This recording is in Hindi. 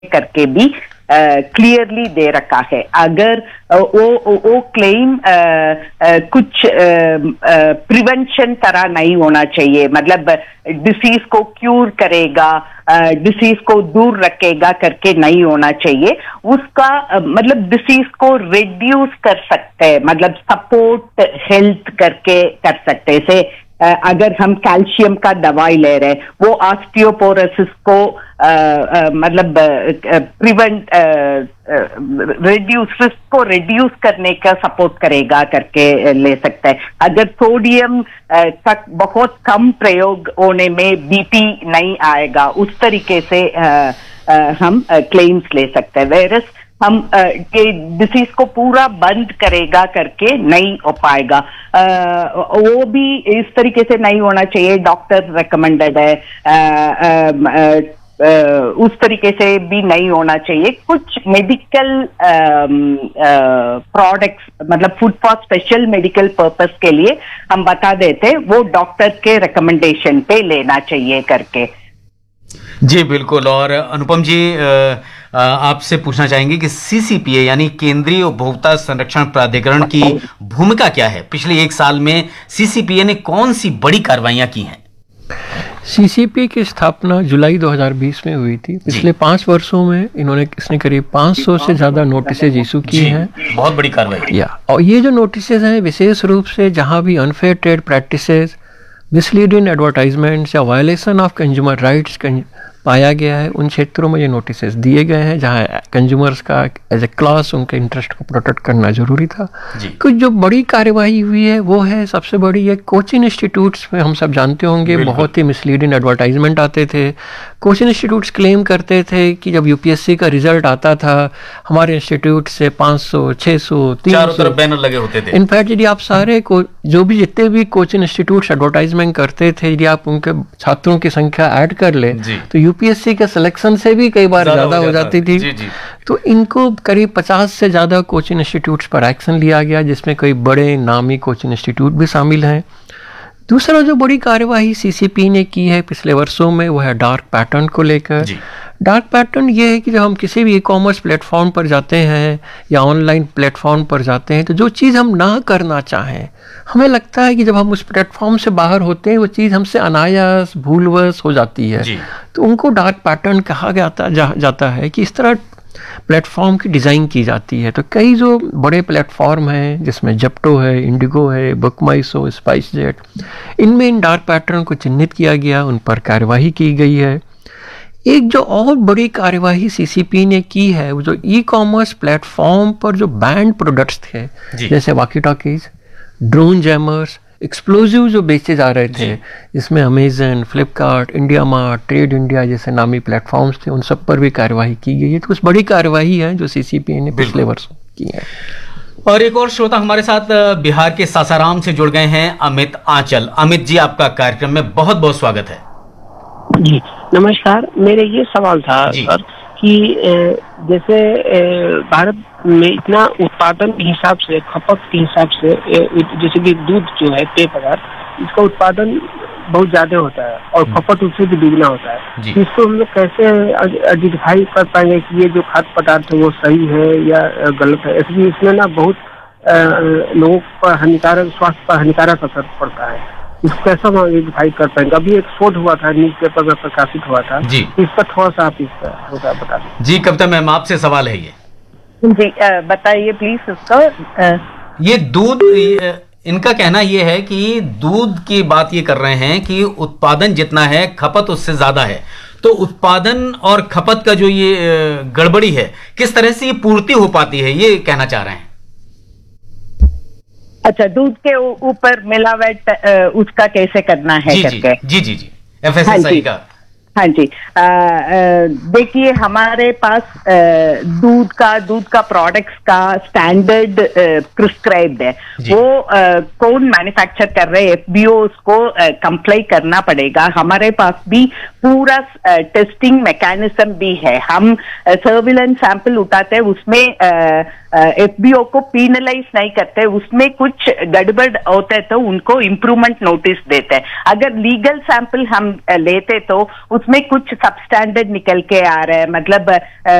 करके भी क्लियरली दे रखा है। अगर वो क्लेम कुछ प्रिवेंशन तरह नहीं होना चाहिए, मतलब डिसीज को क्यूर करेगा, डिसीज को दूर रखेगा करके नहीं होना चाहिए। उसका मतलब डिसीज को रिड्यूस कर सकते हैं, मतलब सपोर्ट हेल्थ करके कर सकते हैं। जैसे अगर हम कैल्शियम का दवाई ले रहे हैं, वो ऑस्टियोपोरोसिस को मतलब प्रिवेंट रिस्क को रिड्यूस करने का सपोर्ट करेगा करके ले सकते हैं। अगर सोडियम का बहुत कम प्रयोग होने में बीपी नहीं आएगा, उस तरीके से हम क्लेम्स ले सकते हैं। वेरस हम ये डिसीज को पूरा बंद करेगा करके नहीं हो पाएगा। वो भी इस तरीके से नहीं होना चाहिए, डॉक्टर रिकमेंडेड है, उस तरीके से भी नहीं होना चाहिए। कुछ मेडिकल प्रोडक्ट्स, मतलब food for special medical purpose के लिए हम बता देते, वो डॉक्टर के रिकमेंडेशन पे लेना चाहिए करके। जी बिल्कुल। और अनुपम जी, आपसे पूछना चाहेंगे कि सीसीपीए यानी केंद्रीय उपभोक्ता संरक्षण प्राधिकरण की भूमिका क्या है? पिछले एक साल में सीसीपीए ने कौन सी बड़ी कार्रवाइयां की हैं? सीसीपीए की स्थापना जुलाई 2020 में हुई थी। पिछले 5 वर्षों में इसने करीब 500 से ज्यादा नोटिसेज इशू किए हैं। बहुत बड़ी कार्रवाई। और ये जो नोटिसेज हैं, विशेष रूप से जहां भी unfair trade practices, misleading advertisements या वायलेशन ऑफ कंज्यूमर राइट्स पाया गया है, उन क्षेत्रों में ये नोटिसेस दिए गए हैं जहां कंज्यूमर्स का एज ए क्लास उनके इंटरेस्ट को प्रोटेक्ट करना जरूरी था। कुछ जो बड़ी कार्यवाही हुई है वो है, सबसे बड़ी है कोचिंग इंस्टीट्यूट्स में। हम सब जानते होंगे बहुत ही मिसलीडिंग एडवर्टाइजमेंट आते थे। कोचिंग इंस्टीट्यूट्स क्लेम करते थे कि जब यूपीएससी का रिजल्ट आता था, हमारे इंस्टीट्यूट से 500, 600, 300 चारों तरफ बैनर लगे होते थे। इनफैक्ट यदि आप सारे जो भी जितने भी कोचिंग इंस्टीट्यूट्स एडवर्टाइजमेंट करते थे, यदि आप उनके छात्रों की संख्या ऐड कर ले तो यूपीएससी के सिलेक्शन से भी कई बार ज्यादा हो जाती थी। तो इनको करीब 50 से ज्यादा कोचिंग इंस्टीट्यूट्स पर एक्शन लिया गया, जिसमें कई बड़े नामी कोचिंग इंस्टीट्यूट भी शामिल हैं। दूसरा जो बड़ी कार्यवाही सीसीपी ने की है पिछले वर्षों में, वो है डार्क पैटर्न को लेकर। डार्क पैटर्न ये है कि जब हम किसी भी ई कॉमर्स प्लेटफॉर्म पर जाते हैं या ऑनलाइन प्लेटफॉर्म पर जाते हैं, तो जो चीज़ हम ना करना चाहें, हमें लगता है कि जब हम उस प्लेटफॉर्म से बाहर होते हैं वो चीज़ हमसे अनायास भूलवश हो जाती है। तो उनको डार्क पैटर्न कहा जाता है कि इस तरह प्लेटफॉर्म की डिज़ाइन की जाती है। तो कई जो बड़े प्लेटफॉर्म हैं, जिसमें जेप्टो है, इंडिगो है, बुकमाईशो, स्पाइसजेट, इनमें इन डार्क पैटर्न को चिन्हित किया गया, उन पर कार्यवाही की गई है। एक जो और बड़ी कार्यवाही सीसीपी ने की है, वो जो ई कॉमर्स प्लेटफॉर्म पर जो बैंड प्रोडक्ट्स थे, जैसे walkie talkies, drone jammers, explosive जो बेचे जा रहे थे, जिसमें Amazon, Flipkart, India mart, trade India जैसे नामी प्लेटफॉर्म्स थे, उन सब पर भी कार्यवाही की गई है। तो कुछ बड़ी कार्यवाही है जो सीसीपी ने पिछले वर्षों की है। और एक और श्रोता हमारे साथ बिहार के सासाराम से जुड़ गए हैं, अमित आंचल। अमित जी, आपका कार्यक्रम में बहुत बहुत स्वागत है। जी नमस्कार। मेरे ये सवाल था सर कि जैसे भारत में इतना उत्पादन के हिसाब से, खपत के हिसाब से, जैसे कि दूध जो है पेय पदार्थ, इसका उत्पादन बहुत ज्यादा होता है और खपत उससे भी दुगना होता है। इसको हम लोग कैसे आइडेंटिफाई कर पाएंगे कि ये जो खाद्य पदार्थ है वो सही है या गलत है? इसलिए इसमें ना बहुत लोगों पर हानिकारक, स्वास्थ्य पर हानिकारक असर पड़ता है। इसको कैसा हम आइडेंटिफाई कर पाएंगे? अभी एक शोध हुआ था, न्यूज पेपर में प्रकाशित हुआ था जी, इसका थोड़ा सा आप इसका बता दें। जी कविता मैम, आपसे सवाल है ये। जी बताइए प्लीज उसका। ये दूध, इनका कहना ये है कि दूध की बात ये कर रहे हैं कि उत्पादन जितना है खपत उससे ज्यादा है। तो उत्पादन और खपत का जो ये गड़बड़ी है, किस तरह से ये पूर्ति हो पाती है, ये कहना चाह रहे हैं। अच्छा, दूध के ऊपर मिलावट उसका कैसे करना है करके। जी एफएसएसआई का। हाँ जी, देखिए हमारे पास दूध का प्रोडक्ट्स का स्टैंडर्ड प्रिस्क्राइब्ड है। वो कौन मैन्युफैक्चर कर रहे हैं, एफबीओ उसको कंप्लाई करना पड़ेगा। हमारे पास भी पूरा टेस्टिंग मैकेनिज्म भी है। हम सर्विलेंस सैंपल उठाते हैं, उसमें एफबीओ को पीनलाइज नहीं करते, उसमें कुछ गड़बड़ होता है तो उनको इम्प्रूवमेंट नोटिस देते हैं। अगर लीगल सैंपल हम लेते तो उसमें कुछ सबस्टैंडर्ड निकल के आ रहा है, मतलब